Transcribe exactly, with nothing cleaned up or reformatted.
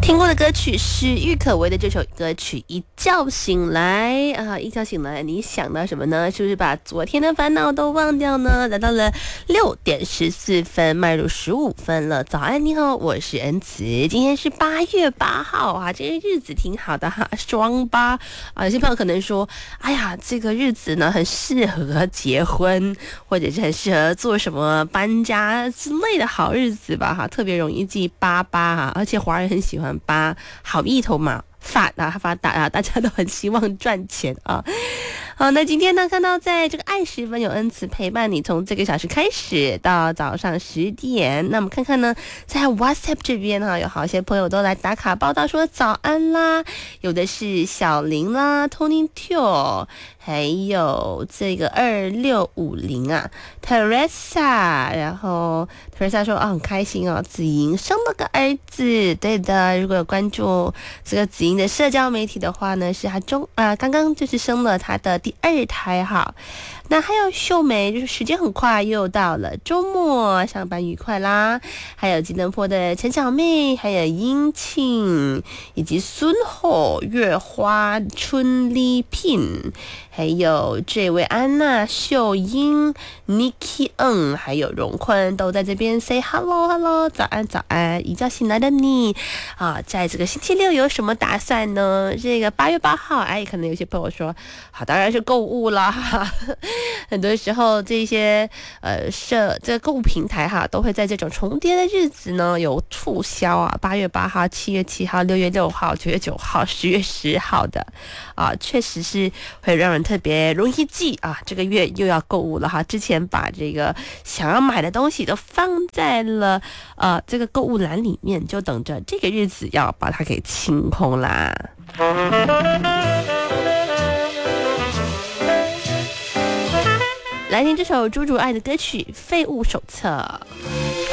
听过的歌曲是郁可唯的这首歌曲《一觉醒来》啊，一觉醒来，你想到什么呢？是不是把昨天的烦恼都忘掉呢？来到了六点十四分，迈入十五分了。早安，你好，我是恩慈。今天是八月八号啊，这个日子挺好的哈，双八啊。有些朋友可能说，哎呀，这个日子呢很适合结婚，或者是很适合做什么搬家之类的好日子吧哈，特别容易记八八哈，而且华人很喜欢八，好意头嘛，发达发达啊，大家都很希望赚钱啊。好，那今天呢，看到在这个爱十分有恩慈陪伴你，从这个小时开始到早上十点。那我们看看呢，在 WhatsApp 这边哈，有好些朋友都来打卡报道说早安啦，有的是小林啦 ，Tony Teo， 还有这个二六五零啊 ，Teresa， 然后 Teresa 说啊，很开心哦，子莹生了个儿子。对的，如果有关注这个子莹的社交媒体的话呢，是他中啊、呃、刚刚就是生了他的第二胎哈。那还有秀梅，就是时间很快又到了周末，上班愉快啦。还有吉登坡的陈小妹，还有殷庆，以及孙后、月花、春丽聘，还有这位安娜、秀英、Nikki N， 还有荣坤都在这边 say hello hello， 早安早安，一觉醒来的你啊，在这个星期六有什么打算呢？这个八月八号，哎，可能有些朋友说，好，当然是购物啦。很多时候这些呃社这个购物平台哈，都会在这种重叠的日子呢有促销啊，八月八号、七月七号、六月六号、九月九号、十月十号的啊，确实是会让人特别容易记啊。这个月又要购物了哈，之前把这个想要买的东西都放在了呃这个购物篮里面，就等着这个日子要把它给清空啦。来听这首朱竹爱的歌曲《废物手册》。